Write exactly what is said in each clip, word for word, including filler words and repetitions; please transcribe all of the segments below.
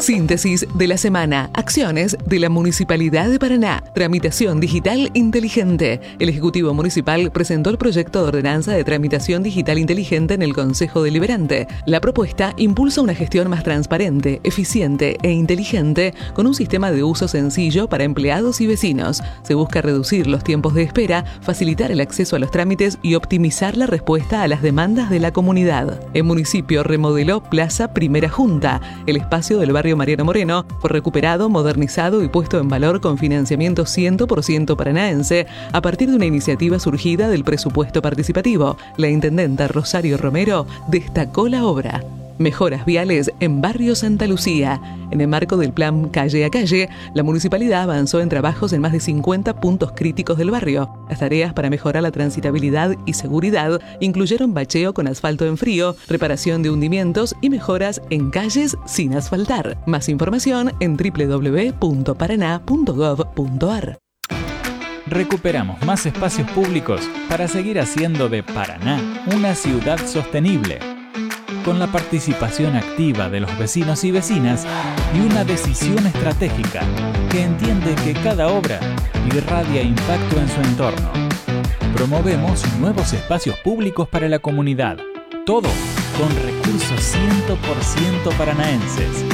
Síntesis de la semana. Acciones de la Municipalidad de Paraná. Tramitación digital inteligente. El Ejecutivo Municipal presentó el proyecto de ordenanza de tramitación digital inteligente en el Consejo Deliberante. La propuesta impulsa una gestión más transparente, eficiente e inteligente con un sistema de uso sencillo para empleados y vecinos. Se busca reducir los tiempos de espera, facilitar el acceso a los trámites y optimizar la respuesta a las demandas de la comunidad. El municipio remodeló Plaza Primera Junta. El espacio del barrio Mariano Moreno fue recuperado, modernizado y puesto en valor con financiamiento cien por ciento paranaense a partir de una iniciativa surgida del presupuesto participativo. La intendenta Rosario Romero destacó la obra. Mejoras viales en Barrio Santa Lucía. En el marco del plan Calle a Calle, la municipalidad avanzó en trabajos en más de cincuenta puntos críticos del barrio. Las tareas para mejorar la transitabilidad y seguridad incluyeron bacheo con asfalto en frío, reparación de hundimientos y mejoras en calles sin asfaltar. Más información en doble u doble u doble u punto paraná punto gov punto ar. Recuperamos más espacios públicos para seguir haciendo de Paraná una ciudad sostenible, con la participación activa de los vecinos y vecinas y una decisión estratégica que entiende que cada obra irradia impacto en su entorno. Promovemos nuevos espacios públicos para la comunidad, todo con recursos cien por ciento paranaenses.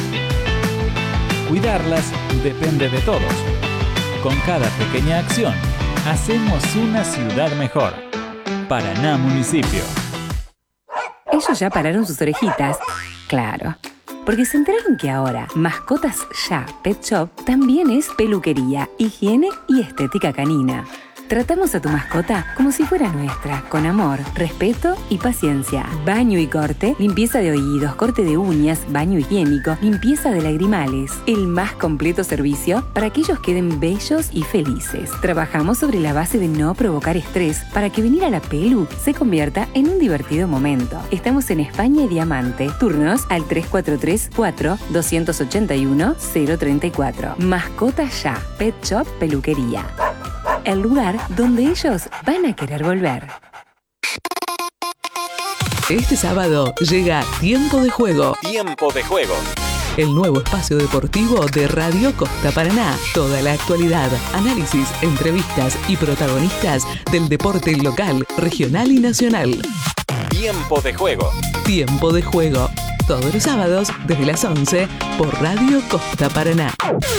Cuidarlas depende de todos. Con cada pequeña acción, hacemos una ciudad mejor. Paraná Municipio. Ellos ya pararon sus orejitas. Claro, porque se enteraron que ahora Mascotas Ya Pet Shop también es peluquería, higiene y estética canina. Tratamos a tu mascota como si fuera nuestra, con amor, respeto y paciencia. Baño y corte, limpieza de oídos, corte de uñas, baño higiénico, limpieza de lagrimales. El más completo servicio para que ellos queden bellos y felices. Trabajamos sobre la base de no provocar estrés para que venir a la pelu se convierta en un divertido momento. Estamos en España y Diamante. Turnos al tres cuatro tres, cuatro, dos ocho uno, cero tres cuatro. Mascotas Ya Pet Shop Peluquería. El lugar donde ellos van a querer volver. Este sábado llega Tiempo de Juego. Tiempo de Juego. El nuevo espacio deportivo de Radio Costa Paraná. Toda la actualidad, análisis, entrevistas y protagonistas del deporte local, regional y nacional. Tiempo de Juego. Tiempo de Juego. Todos los sábados desde las once por Radio Costa Paraná.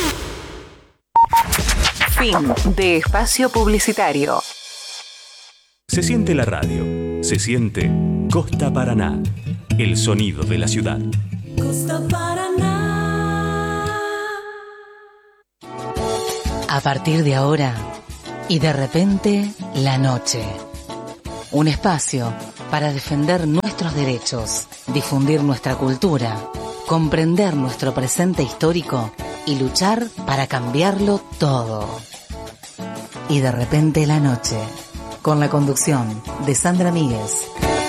Fin de espacio publicitario. Se siente la radio, se siente Costa Paraná, el sonido de la ciudad. Costa Paraná. A partir de ahora y de repente la noche. Un espacio para defender nuestros derechos, difundir nuestra cultura, comprender nuestro presente histórico y luchar para cambiarlo todo. Y de repente la noche, con la conducción de Sandra Míguez.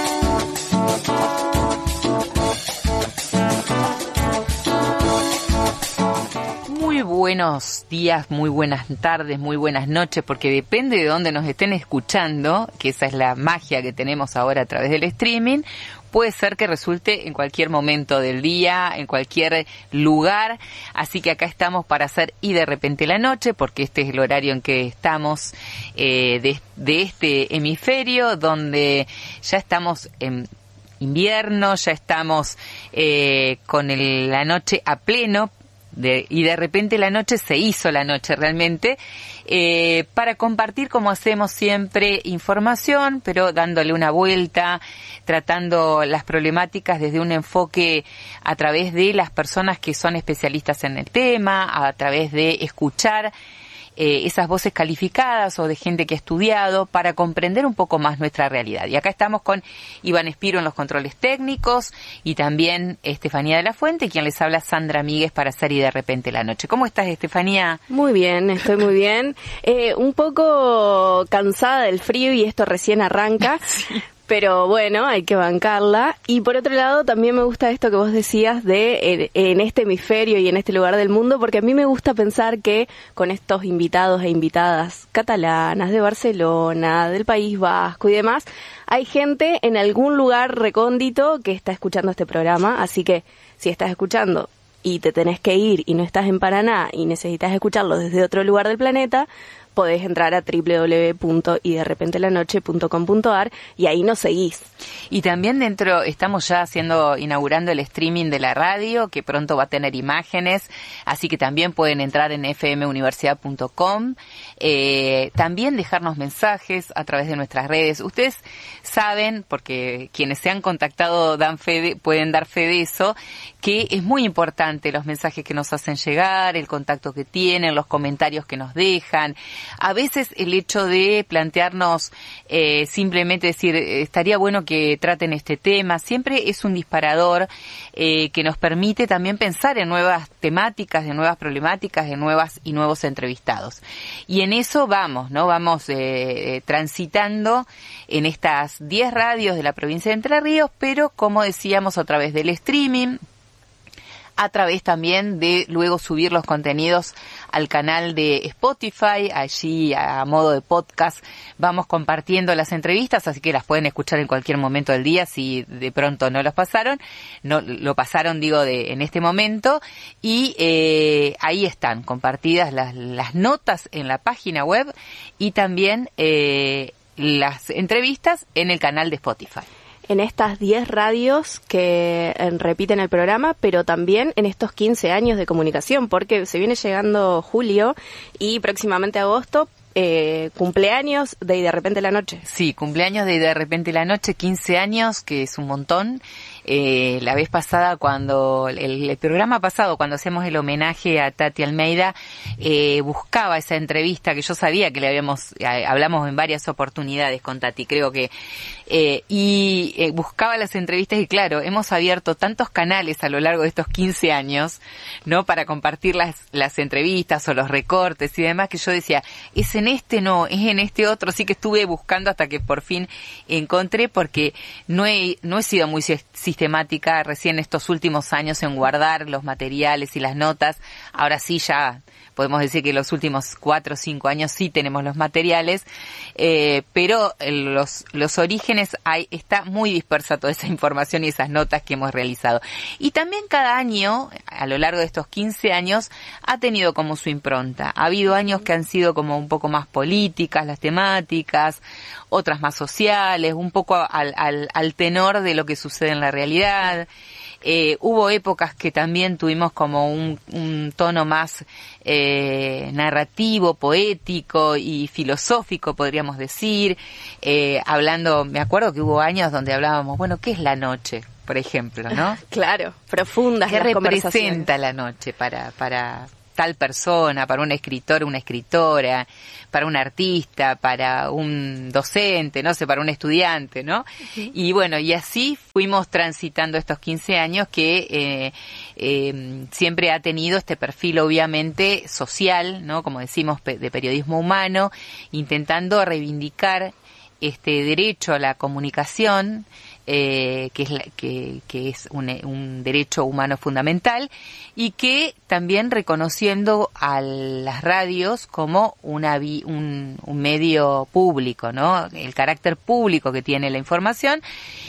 Muy buenos días, muy buenas tardes, muy buenas noches, porque depende de dónde nos estén escuchando, que esa es la magia que tenemos ahora a través del streaming. Puede ser que resulte en cualquier momento del día, en cualquier lugar, así que acá estamos para hacer Y de repente la noche, porque este es el horario en que estamos eh, de, de este hemisferio, donde ya estamos en invierno, ya estamos eh, con el, la noche a pleno, de, y de repente la noche se hizo la noche realmente, eh, para compartir, como hacemos siempre, información, pero dándole una vuelta, tratando las problemáticas desde un enfoque a través de las personas que son especialistas en el tema, a través de escuchar eh, esas voces calificadas o de gente que ha estudiado para comprender un poco más nuestra realidad. Y acá estamos con Iván Espiro en los controles técnicos y también Estefanía de la Fuente, quien les habla Sandra Míguez para hacer Y de repente la noche. ¿Cómo estás, Estefanía? Muy bien, estoy muy bien. Eh, un poco cansada del frío y esto recién arranca. Sí. Pero bueno, hay que bancarla. Y por otro lado, también me gusta esto que vos decías de en, en este hemisferio y en este lugar del mundo, porque a mí me gusta pensar que con estos invitados e invitadas catalanas, de Barcelona, del País Vasco y demás, hay gente en algún lugar recóndito que está escuchando este programa. Así que si estás escuchando y te tenés que ir y no estás en Paraná y necesitas escucharlo desde otro lugar del planeta, podés entrar a doble u doble u doble u punto y de repente la noche punto com punto a r y ahí nos seguís. Y también dentro, estamos ya haciendo, inaugurando el streaming de la radio, que pronto va a tener imágenes, así que también pueden entrar en efe eme universidad punto com, eh, también dejarnos mensajes a través de nuestras redes. Ustedes saben, porque quienes se han contactado dan fe de, pueden dar fe de eso, que es muy importante los mensajes que nos hacen llegar, el contacto que tienen, los comentarios que nos dejan. A veces el hecho de plantearnos eh, simplemente decir, estaría bueno que traten este tema, siempre es un disparador eh, que nos permite también pensar en nuevas temáticas, de nuevas problemáticas, de nuevas y nuevos entrevistados. Y en eso vamos, ¿no? Vamos eh, eh, transitando en estas diez radios de la provincia de Entre Ríos, pero como decíamos, a través del streaming, a través también de luego subir los contenidos al canal de Spotify, allí a modo de podcast vamos compartiendo las entrevistas, así que las pueden escuchar en cualquier momento del día si de pronto no los pasaron, no lo pasaron digo de en este momento, y eh, ahí están compartidas las, las notas en la página web y también eh, las entrevistas en el canal de Spotify. En estas diez radios que eh, repiten el programa, pero también en estos quince años de comunicación, porque se viene llegando julio y próximamente agosto, eh, cumpleaños de Y de repente la noche. Sí, cumpleaños de Y de repente la noche, quince años, que es un montón. Eh, la vez pasada, cuando el, el programa pasado, cuando hacemos el homenaje a Tati Almeida, eh, buscaba esa entrevista que yo sabía que le habíamos, eh, hablamos en varias oportunidades con Tati, creo que, eh, y eh, buscaba las entrevistas y claro, hemos abierto tantos canales a lo largo de estos quince años, ¿no? Para compartir las, las entrevistas o los recortes y demás, que yo decía, es en este no, es en este otro, sí que estuve buscando hasta que por fin encontré, porque no he, no he sido muy sistemática recién estos últimos años en guardar los materiales y las notas. Ahora sí ya podemos decir que los últimos cuatro o cinco años sí tenemos los materiales, eh, pero los los orígenes hay, está muy dispersa toda esa información y esas notas que hemos realizado. Y también cada año, a lo largo de estos quince años, ha tenido como su impronta. Ha habido años que han sido como un poco más políticas las temáticas, otras más sociales, un poco al, al, al tenor de lo que sucede en la realidad. Eh, hubo épocas que también tuvimos como un, un tono más eh, narrativo, poético y filosófico, podríamos decir, eh, hablando, me acuerdo que hubo años donde hablábamos, bueno, ¿qué es la noche? Por ejemplo, ¿no? Claro, profundas ¿Qué las representa la noche para, para tal persona, para un escritor, una escritora, para un artista, para un docente, no sé, para un estudiante, ¿no? Uh-huh. Y bueno, y así fuimos transitando estos quince años que eh, eh, siempre ha tenido este perfil obviamente social, ¿no? Como decimos, pe- de periodismo humano, intentando reivindicar este derecho a la comunicación, eh, que es, la, que, que es un, un derecho humano fundamental, y que también reconociendo a las radios como una vi, un, un medio público, ¿no? El carácter público que tiene la información,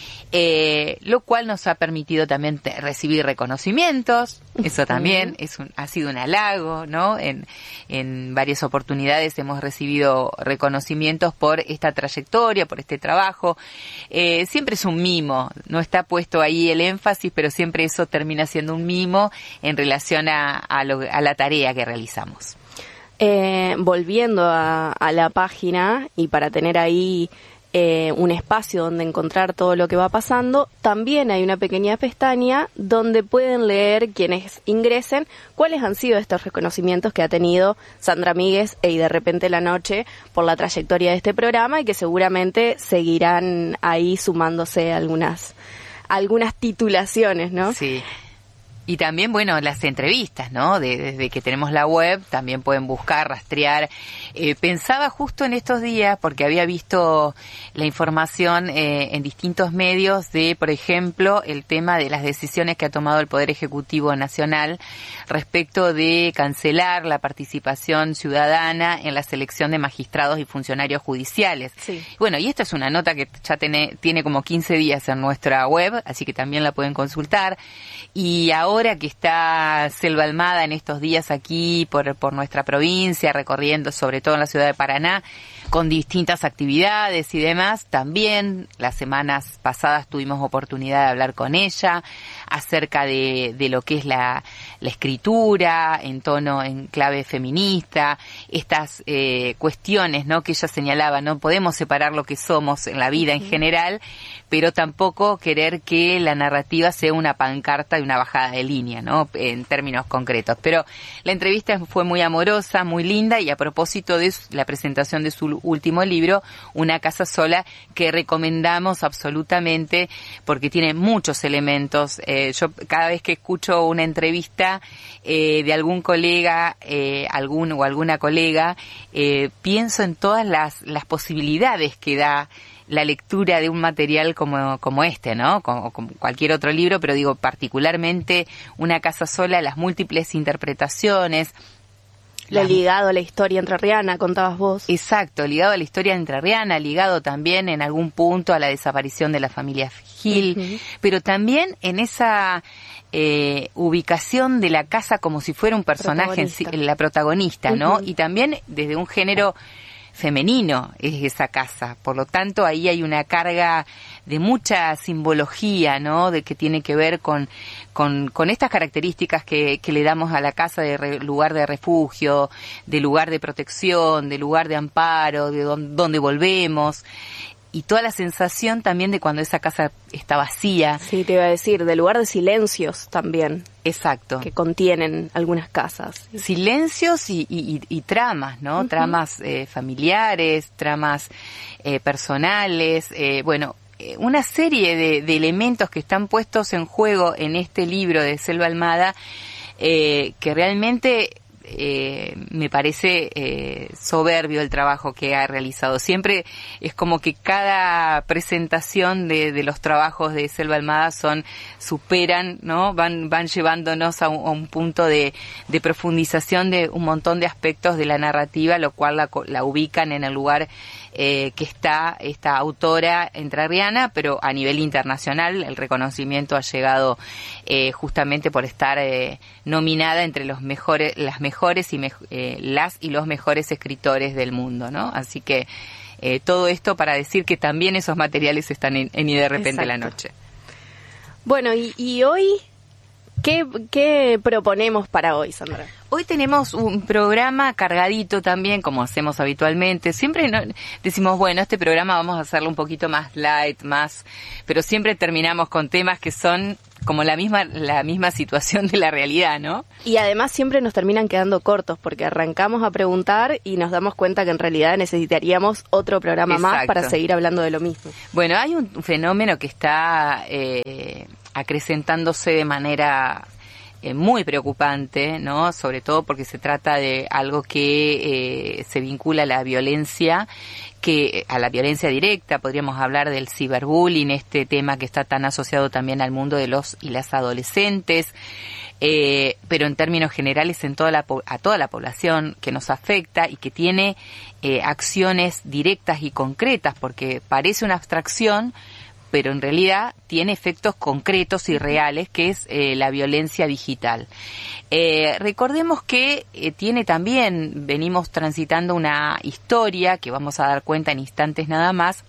eh, lo cual nos ha permitido también te, recibir reconocimientos. Eso también uh-huh. es un, ha sido un halago, ¿no? En, en varias oportunidades hemos recibido reconocimientos por esta trayectoria, por este trabajo. Eh, siempre es un mimo, no está puesto ahí el énfasis, pero siempre eso termina siendo un mimo en relación a, a, lo, a la tarea que realizamos. Eh, volviendo a, a la página y para tener ahí Eh, un espacio donde encontrar todo lo que va pasando, también hay una pequeña pestaña donde pueden leer quienes ingresen cuáles han sido estos reconocimientos que ha tenido Sandra Míguez e Y de repente la noche por la trayectoria de este programa, y que seguramente seguirán ahí sumándose algunas algunas titulaciones, ¿no? Sí. Y también, bueno, las entrevistas, ¿no? De, desde que tenemos la web, también pueden buscar, rastrear. Eh, pensaba justo en estos días, porque había visto la información eh, en distintos medios de, por ejemplo, el tema de las decisiones que ha tomado el Poder Ejecutivo Nacional respecto de cancelar la participación ciudadana en la selección de magistrados y funcionarios judiciales. Sí. Bueno, y esta es una nota que ya tiene, tiene como quince días en nuestra web, así que también la pueden consultar. Y ahora ahora que está Selva Almada en estos días aquí por, por nuestra provincia, recorriendo sobre todo en la ciudad de Paraná, con distintas actividades y demás, también las semanas pasadas tuvimos oportunidad de hablar con ella acerca de, de lo que es la, la escritura en tono, en clave feminista, estas eh, cuestiones, ¿no?, que ella señalaba, no podemos separar lo que somos en la vida en general, pero tampoco querer que la narrativa sea una pancarta y una bajada de línea, ¿no?, en términos concretos. Pero la entrevista fue muy amorosa, muy linda, y a propósito de la presentación de su último libro, Una casa sola, que recomendamos absolutamente porque tiene muchos elementos. Eh, yo cada vez que escucho una entrevista eh, de algún colega, eh, algún o alguna colega, eh, pienso en todas las, las posibilidades que da la lectura de un material como, como este, ¿no? Como, como cualquier otro libro, pero digo particularmente Una casa sola, las múltiples interpretaciones. Lo ligado a la historia entrerriana, contabas vos. Exacto, ligado a la historia entrerriana, ligado también en algún punto a la desaparición de la familia Gil, uh-huh. pero también en esa eh, ubicación de la casa como si fuera un personaje, protagonista. En sí, la protagonista, ¿no? Uh-huh. Y también desde un género femenino es esa casa, por lo tanto ahí hay una carga de mucha simbología, ¿no?, de que tiene que ver con con, con estas características que, que le damos a la casa de re, lugar de refugio, de lugar de protección, de lugar de amparo, de don, donde volvemos. Y toda la sensación también de cuando esa casa está vacía. Sí, te iba a decir, de lugar de silencios también. Exacto. Que contienen algunas casas. Silencios y, y, y, y tramas, ¿no? Uh-huh. Tramas eh, familiares, tramas eh, personales, eh, bueno, eh, una serie de, de elementos que están puestos en juego en este libro de Selva Almada, eh, que realmente... Eh, me parece eh, soberbio el trabajo que ha realizado. Siempre es como que cada presentación de, de los trabajos de Selva Almada son, superan, ¿no? Van, van llevándonos a un, a un punto de, de profundización de un montón de aspectos de la narrativa, lo cual la, la ubican en el lugar eh, que está esta autora entrerriana, pero a nivel internacional el reconocimiento ha llegado eh, justamente por estar eh, nominada entre los mejores, las mejores y me, eh, las y los mejores escritores del mundo, ¿no? Así que eh, todo esto para decir que también esos materiales están en, en Y de repente Exacto. La noche. Bueno, y, y hoy, ¿qué, ¿qué proponemos para hoy, Sandra? Hoy tenemos un programa cargadito también, como hacemos habitualmente. Siempre no, decimos, bueno, este programa vamos a hacerlo un poquito más light, más, pero siempre terminamos con temas que son como la misma la misma situación de la realidad, ¿no? Y además siempre nos terminan quedando cortos, porque arrancamos a preguntar y nos damos cuenta que en realidad necesitaríamos otro programa Exacto. más para seguir hablando de lo mismo. Bueno, hay un fenómeno que está eh, acrecentándose de manera... Eh, muy preocupante, ¿no? Sobre todo porque se trata de algo que eh, se vincula a la violencia, que a la violencia directa, podríamos hablar del ciberbullying, este tema que está tan asociado también al mundo de los y las adolescentes, eh, pero en términos generales en toda la a toda la población que nos afecta y que tiene eh, acciones directas y concretas, porque parece una abstracción, pero en realidad tiene efectos concretos y reales, que es eh, la violencia digital. Eh, recordemos que eh, tiene también, venimos transitando una historia, que vamos a dar cuenta en instantes nada más,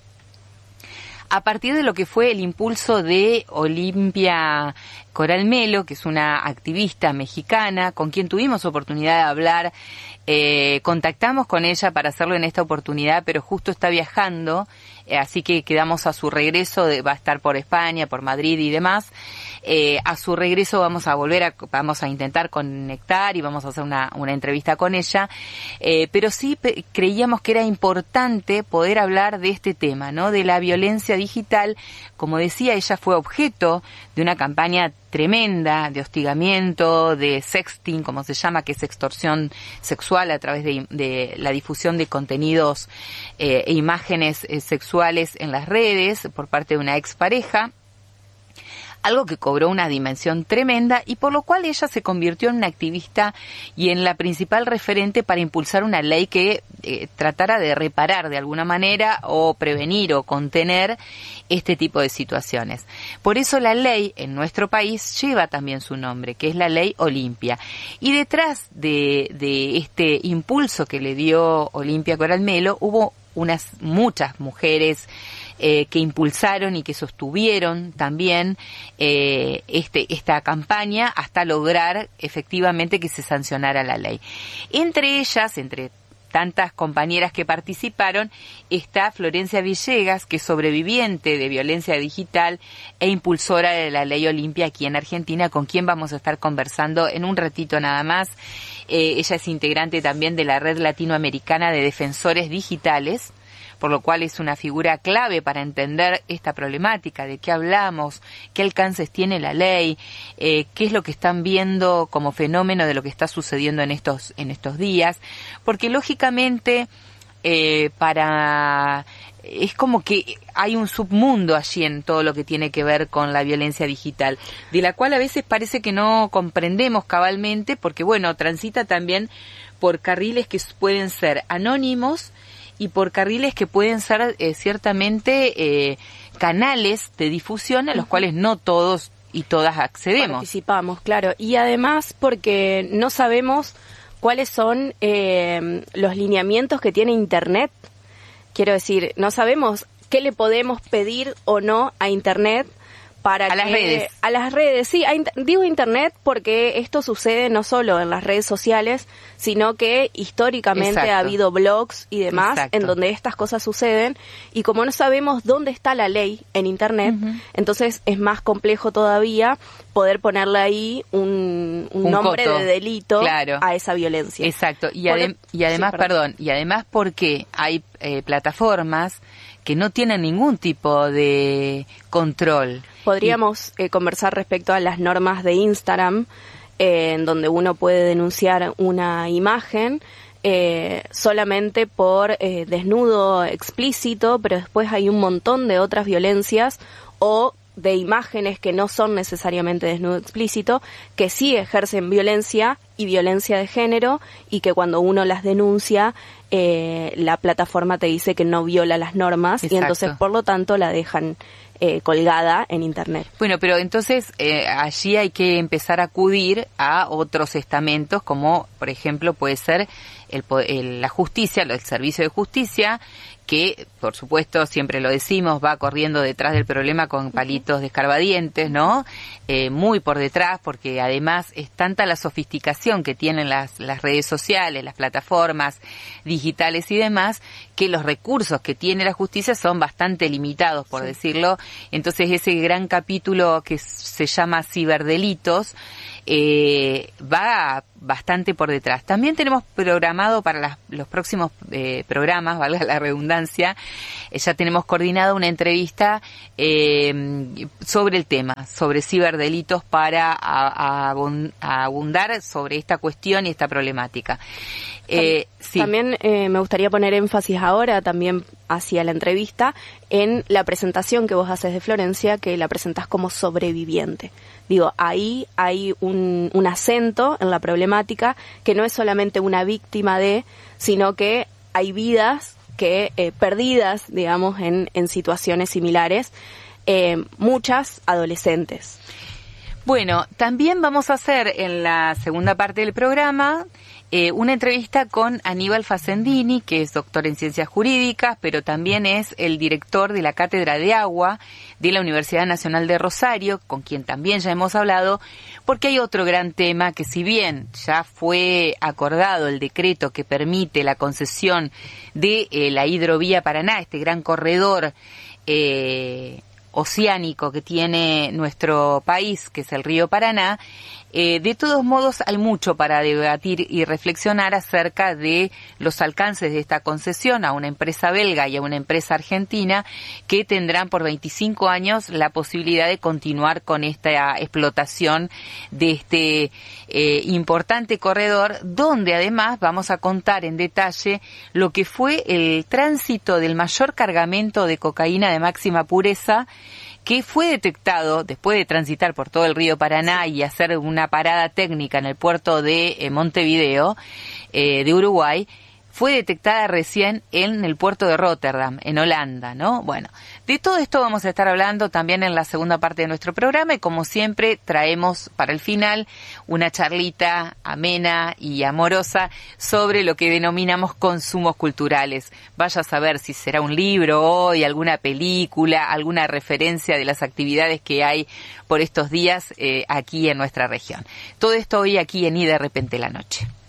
a partir de lo que fue el impulso de Olimpia Coral Melo, que es una activista mexicana, con quien tuvimos oportunidad de hablar. Eh, contactamos con ella para hacerlo en esta oportunidad, pero justo está viajando, eh, así que quedamos a su regreso, de, va a estar por España, por Madrid y demás. Eh, a su regreso vamos a volver a, vamos a intentar conectar y vamos a hacer una, una entrevista con ella, eh, pero sí pe- creíamos que era importante poder hablar de este tema, ¿no? De la violencia digital. Como decía, ella fue objeto de una campaña tremenda de hostigamiento, de sexting, como se llama, que es extorsión sexual a través de, de la difusión de contenidos eh, e imágenes eh, sexuales en las redes por parte de una expareja. algo que cobró una dimensión tremenda y por lo cual ella se convirtió en una activista y en la principal referente para impulsar una ley que eh, tratara de reparar de alguna manera o prevenir o contener este tipo de situaciones. Por eso la ley en nuestro país lleva también su nombre, que es la Ley Olimpia. Y detrás de, de este impulso que le dio Olimpia Coral Melo hubo unas muchas mujeres Eh, que impulsaron y que sostuvieron también eh, este, esta campaña hasta lograr efectivamente que se sancionara la ley. Entre ellas, entre tantas compañeras que participaron, está Florencia Villegas, que es sobreviviente de violencia digital e impulsora de la Ley Olimpia aquí en Argentina, con quien vamos a estar conversando en un ratito nada más. Eh, ella es integrante también de la Red Latinoamericana de Defensores Digitales, por lo cual es una figura clave para entender esta problemática, de qué hablamos, qué alcances tiene la ley, eh, qué es lo que están viendo como fenómeno de lo que está sucediendo en estos, en estos días, porque lógicamente eh, para es como que hay un submundo allí en todo lo que tiene que ver con la violencia digital, de la cual a veces parece que no comprendemos cabalmente, porque bueno, transita también por carriles que pueden ser anónimos y por carriles que pueden ser eh, ciertamente eh, canales de difusión a los uh-huh. cuales no todos y todas accedemos. Participamos, claro. Y además porque no sabemos cuáles son eh, los lineamientos que tiene Internet. Quiero decir, no sabemos qué le podemos pedir o no a Internet para a que, las redes. A las redes, sí. A, digo Internet porque esto sucede no solo en las redes sociales, sino que históricamente Exacto. ha habido blogs y demás Exacto. en donde estas cosas suceden. Y como no sabemos dónde está la ley en Internet, uh-huh. entonces es más complejo todavía poder ponerle ahí un, un, un nombre coto. de delito claro. a esa violencia. Exacto. Y, adem- y además, sí, perdón. perdón, y además porque hay eh, plataformas que no tienen ningún tipo de control. Podríamos eh, conversar respecto a las normas de Instagram, eh, en donde uno puede denunciar una imagen eh, solamente por eh, desnudo explícito, pero después hay un montón de otras violencias o de imágenes que no son necesariamente desnudo explícito, que sí ejercen violencia y violencia de género, y que cuando uno las denuncia, eh, la plataforma te dice que no viola las normas, Exacto. y entonces por lo tanto la dejan eh, colgada en Internet. Bueno, pero entonces eh, allí hay que empezar a acudir a otros estamentos, como por ejemplo puede ser el, el, la justicia, el servicio de justicia, que, por supuesto, siempre lo decimos, va corriendo detrás del problema con palitos de escarbadientes, ¿no? Eh, muy por detrás, porque además es tanta la sofisticación que tienen las, las redes sociales, las plataformas digitales y demás, que los recursos que tiene la justicia son bastante limitados, por sí. decirlo. Entonces, ese gran capítulo que se llama ciberdelitos, eh, va bastante por detrás. También tenemos programado para las, los próximos eh, programas, valga la redundancia, eh, ya tenemos coordinado una entrevista eh, sobre el tema, sobre ciberdelitos, para a, a, a abundar sobre esta cuestión y esta problemática. Eh, sí. También eh, me gustaría poner énfasis ahora, también hacia la entrevista, en la presentación que vos haces de Florencia, que la presentás como sobreviviente. Digo, ahí hay un, un acento en la problemática, que no es solamente una víctima de, sino que hay vidas que eh, perdidas, digamos, en, en situaciones similares, eh, muchas adolescentes. Bueno, también vamos a hacer en la segunda parte del programa eh, una entrevista con Aníbal Facendini, que es doctor en ciencias jurídicas, pero también es el director de la Cátedra de Agua de la Universidad Nacional de Rosario, con quien también ya hemos hablado, porque hay otro gran tema que, si bien ya fue acordado el decreto que permite la concesión de eh, la hidrovía Paraná, este gran corredor eh, oceánico que tiene nuestro país, que es el río Paraná, eh, de todos modos hay mucho para debatir y reflexionar acerca de los alcances de esta concesión a una empresa belga y a una empresa argentina, que tendrán por veinticinco años la posibilidad de continuar con esta explotación de este eh, importante corredor, donde además vamos a contar en detalle lo que fue el tránsito del mayor cargamento de cocaína de máxima pureza que fue detectado después de transitar por todo el río Paraná y hacer una parada técnica en el puerto de eh, Montevideo, eh, de Uruguay. Fue detectada recién en el puerto de Rotterdam, en Holanda, ¿no? Bueno, de todo esto vamos a estar hablando también en la segunda parte de nuestro programa y como siempre traemos para el final una charlita amena y amorosa sobre lo que denominamos consumos culturales. Vaya a saber si será un libro hoy, alguna película, alguna referencia de las actividades que hay por estos días eh, aquí en nuestra región. Todo esto hoy aquí en Y de repente la noche.